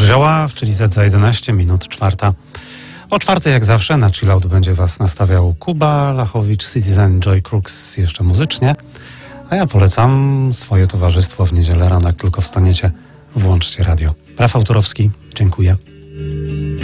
Żoła, czyli Z za 11 minut, 4:00. O 4:00 jak zawsze na chillout będzie was nastawiał Kuba Lachowicz, Citizen Joy Crooks jeszcze muzycznie, a ja polecam swoje towarzystwo w niedzielę rano, jak tylko wstaniecie, włączcie radio. Rafał Turowski, dziękuję.